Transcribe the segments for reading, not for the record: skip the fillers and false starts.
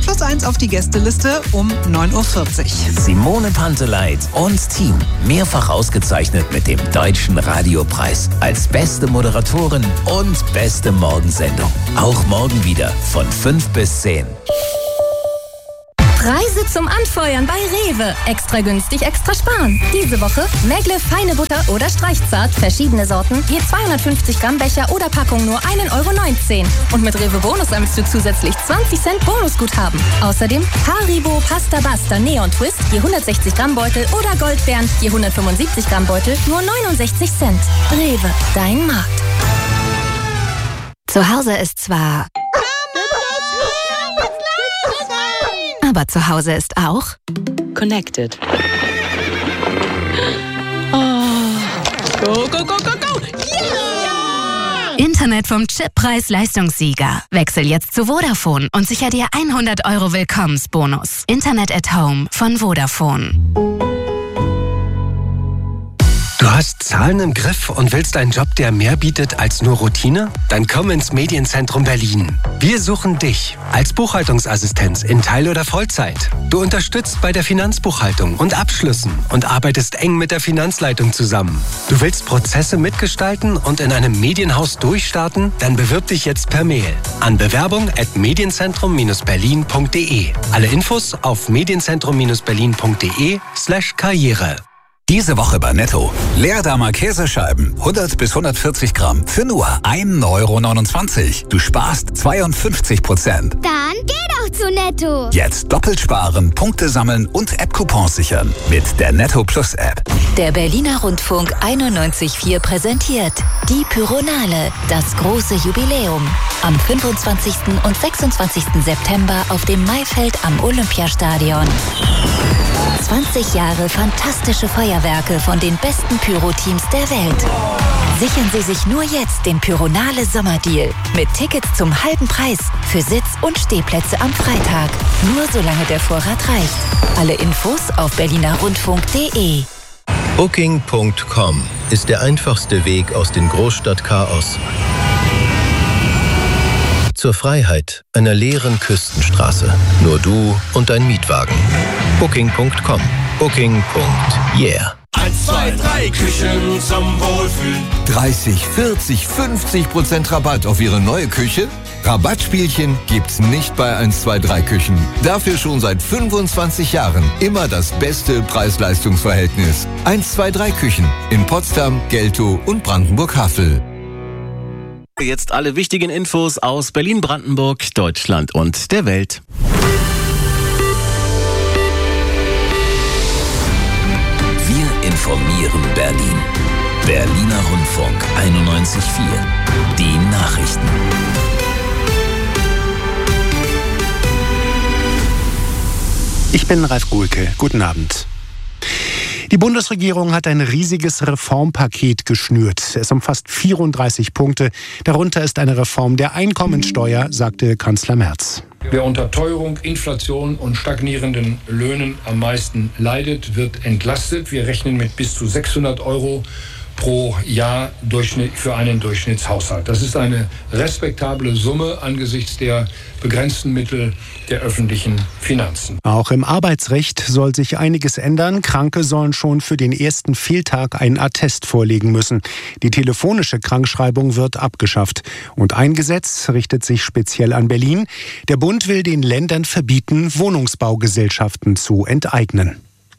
plus 1 auf die Gästeliste um 9.40 Uhr. Simone Panteleit und Team. Mehrfach ausgezeichnet mit dem Deutschen Radiopreis als beste Moderatorin und beste Morgensendung. Auch morgen wieder von 5 bis 10. Preise zum Anfeuern bei Rewe. Extra günstig, extra sparen. Diese Woche Mägle, feine Butter oder Streichzart, verschiedene Sorten, je 250 Gramm Becher oder Packung nur 1,19 Euro. Und mit Rewe Bonus sammelst du zusätzlich 20 Cent Bonusguthaben. Außerdem Haribo, Pasta Basta, Neon Twist, je 160 Gramm Beutel oder Goldbeeren, je 175 Gramm Beutel, nur 69 Cent. Rewe, dein Markt. Zu Hause ist zwar... Aber zu Hause ist auch Connected. Oh. Go, go, go, go, go! Yeah! Internet vom Chippreis-Leistungssieger. Wechsel jetzt zu Vodafone und sicher dir 100 Euro Willkommensbonus. Internet at Home von Vodafone. Du hast Zahlen im Griff und willst einen Job, der mehr bietet als nur Routine? Dann komm ins Medienzentrum Berlin. Wir suchen dich als Buchhaltungsassistenz in Teil- oder Vollzeit. Du unterstützt bei der Finanzbuchhaltung und Abschlüssen und arbeitest eng mit der Finanzleitung zusammen. Du willst Prozesse mitgestalten und in einem Medienhaus durchstarten? Dann bewirb dich jetzt per Mail an bewerbung@medienzentrum-berlin.de. Alle Infos auf medienzentrum-berlin.de/Karriere. Diese Woche bei Netto. Leerdammer Käsescheiben, 100 bis 140 Gramm, für nur 1,29 Euro. Du sparst 52%. Dann geh doch zu Netto. Jetzt doppelt sparen, Punkte sammeln und App-Coupons sichern. Mit der Netto Plus App. Der Berliner Rundfunk 91.4 präsentiert die Pyronale, das große Jubiläum. Am 25. und 26. September auf dem Maifeld am Olympiastadion. 20 Jahre fantastische Feuerwerke von den besten Pyro-Teams der Welt. Sichern Sie sich nur jetzt den Pyronale Sommerdeal mit Tickets zum halben Preis für Sitz- und Stehplätze am Freitag. Nur solange der Vorrat reicht. Alle Infos auf berlinerrundfunk.de. Booking.com ist der einfachste Weg aus dem Großstadtchaos zur Freiheit einer leeren Küstenstraße. Nur du und dein Mietwagen. Booking.com. Booking.yeah. 1, 2, 3 Küchen zum Wohlfühlen. 30, 40, 50% Rabatt auf Ihre neue Küche? Rabattspielchen gibt's nicht bei 1, 2, 3 Küchen. Dafür schon seit 25 Jahren immer das beste Preis-Leistungs-Verhältnis. 1, 2, 3 Küchen in Potsdam, Geltow und Brandenburg-Havel. Jetzt alle wichtigen Infos aus Berlin, Brandenburg, Deutschland und der Welt. Wir informieren Berlin. Berliner Rundfunk 91.4. Die Nachrichten. Ich bin Ralf Guhlke. Guten Abend. Die Bundesregierung hat ein riesiges Reformpaket geschnürt. Es umfasst 34 Punkte. Darunter ist eine Reform der Einkommensteuer, sagte Kanzler Merz. Wer unter Teuerung, Inflation und stagnierenden Löhnen am meisten leidet, wird entlastet. Wir rechnen mit bis zu 600 Euro pro Jahr für einen Durchschnittshaushalt. Das ist eine respektable Summe angesichts der begrenzten Mittel der öffentlichen Finanzen. Auch im Arbeitsrecht soll sich einiges ändern. Kranke sollen schon für den ersten Fehltag einen Attest vorlegen müssen. Die telefonische Krankschreibung wird abgeschafft. Und ein Gesetz richtet sich speziell an Berlin. Der Bund will den Ländern verbieten, Wohnungsbaugesellschaften zu enteignen.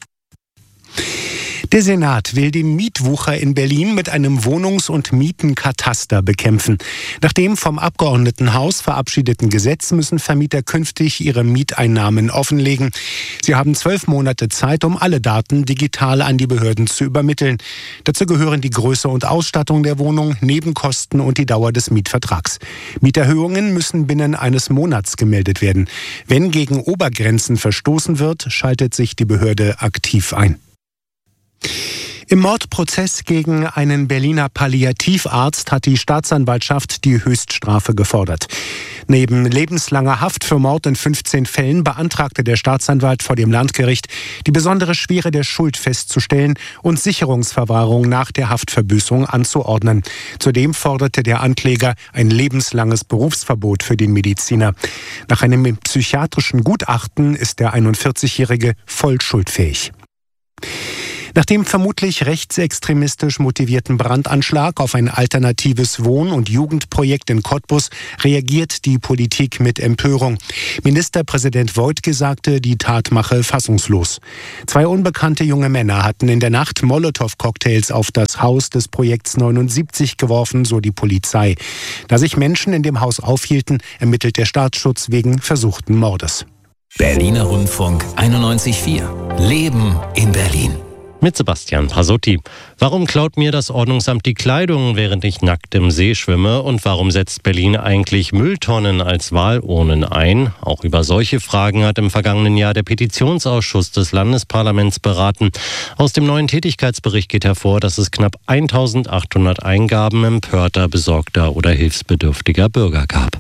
Der Senat will den Mietwucher in Berlin mit einem Wohnungs- und Mietenkataster bekämpfen. Nach dem vom Abgeordnetenhaus verabschiedeten Gesetz müssen Vermieter künftig ihre Mieteinnahmen offenlegen. Sie haben 12 Monate Zeit, um alle Daten digital an die Behörden zu übermitteln. Dazu gehören die Größe und Ausstattung der Wohnung, Nebenkosten und die Dauer des Mietvertrags. Mieterhöhungen müssen binnen eines Monats gemeldet werden. Wenn gegen Obergrenzen verstoßen wird, schaltet sich die Behörde aktiv ein. Im Mordprozess gegen einen Berliner Palliativarzt hat die Staatsanwaltschaft die Höchststrafe gefordert. Neben lebenslanger Haft für Mord in 15 Fällen beantragte der Staatsanwalt vor dem Landgericht, die besondere Schwere der Schuld festzustellen und Sicherungsverwahrung nach der Haftverbüßung anzuordnen. Zudem forderte der Ankläger ein lebenslanges Berufsverbot für den Mediziner. Nach einem psychiatrischen Gutachten ist der 41-Jährige voll schuldfähig. Nach dem vermutlich rechtsextremistisch motivierten Brandanschlag auf ein alternatives Wohn- und Jugendprojekt in Cottbus reagiert die Politik mit Empörung. Ministerpräsident Woidke sagte, die Tat mache fassungslos. 2 unbekannte junge Männer hatten in der Nacht Molotow-Cocktails auf das Haus des Projekts 79 geworfen, so die Polizei. Da sich Menschen in dem Haus aufhielten, ermittelt der Staatsschutz wegen versuchten Mordes. Berliner Rundfunk 91.4. Leben in Berlin. Mit Sebastian Pasotti. Warum klaut mir das Ordnungsamt die Kleidung, während ich nackt im See schwimme? Und warum setzt Berlin eigentlich Mülltonnen als Wahlurnen ein? Auch über solche Fragen hat im vergangenen Jahr der Petitionsausschuss des Landesparlaments beraten. Aus dem neuen Tätigkeitsbericht geht hervor, dass es knapp 1800 Eingaben empörter, besorgter oder hilfsbedürftiger Bürger gab.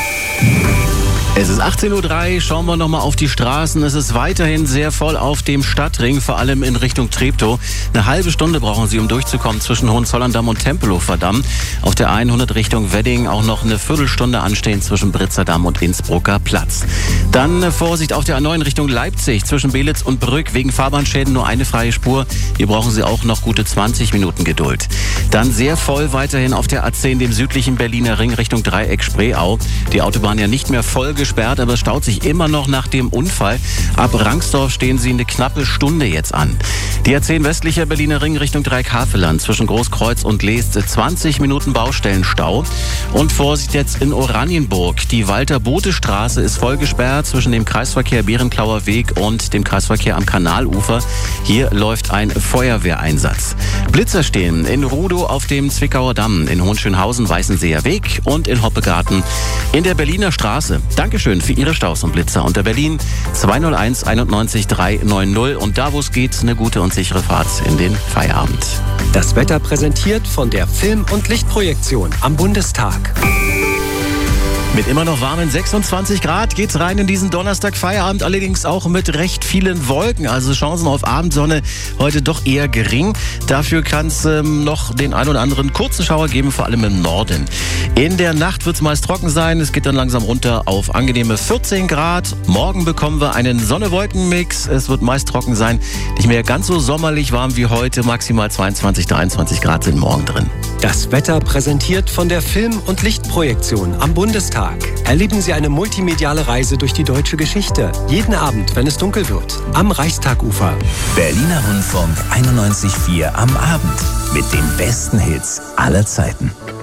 Es ist 18.03 Uhr, schauen wir nochmal auf die Straßen. Es ist weiterhin sehr voll auf dem Stadtring, vor allem in Richtung Treptow. Eine halbe Stunde brauchen Sie, um durchzukommen zwischen Hohenzollern-Damm und Tempelhofer Damm. Auf der 100 Richtung Wedding auch noch eine Viertelstunde anstehen zwischen Britzer Damm und Innsbrucker Platz. Dann Vorsicht auf der A9 Richtung Leipzig zwischen Belitz und Brück. Wegen Fahrbahnschäden nur eine freie Spur. Hier brauchen Sie auch noch gute 20 Minuten Geduld. Dann sehr voll weiterhin auf der A10, dem südlichen Berliner Ring Richtung Dreieck Spreeau. Die Autobahn ja nicht mehr voll gesperrt, aber es staut sich immer noch nach dem Unfall. Ab Rangsdorf stehen Sie eine knappe Stunde jetzt an. Die A10 westlicher Berliner Ring Richtung Dreieck-Haveland zwischen Großkreuz und Leest 20 Minuten Baustellenstau. Und Vorsicht jetzt in Oranienburg. Die Walter-Bothe-Straße ist voll gesperrt zwischen dem Kreisverkehr Behrenklauer Weg und dem Kreisverkehr am Kanalufer. Hier läuft ein Feuerwehreinsatz. Blitzer stehen in Rudow auf dem Zwickauer Damm, in Hohenschönhausen Weißenseer Weg und in Hoppegarten in der Berliner Straße. Dankeschön für Ihre Staus und Blitzer unter Berlin 201 91 390 und da, wo es geht, eine gute und sichere Fahrt in den Feierabend. Das Wetter präsentiert von der Film- und Lichtprojektion am Bundestag. Mit immer noch warmen 26 Grad geht's rein in diesen Donnerstag Feierabend, allerdings auch mit recht vielen Wolken. Also Chancen auf Abendsonne heute doch eher gering. Dafür kann es noch den ein oder anderen kurzen Schauer geben, vor allem im Norden. In der Nacht wird es meist trocken sein. Es geht dann langsam runter auf angenehme 14 Grad. Morgen bekommen wir einen Sonne-Wolken-Mix. Es wird meist trocken sein. Nicht mehr ganz so sommerlich warm wie heute. Maximal 22, 23 Grad sind morgen drin. Das Wetter präsentiert von der Film- und Lichtprojektion am Bundestag. Erleben Sie eine multimediale Reise durch die deutsche Geschichte. Jeden Abend, wenn es dunkel wird, am Reichstagufer. Berliner Rundfunk 91.4 am Abend mit den besten Hits aller Zeiten.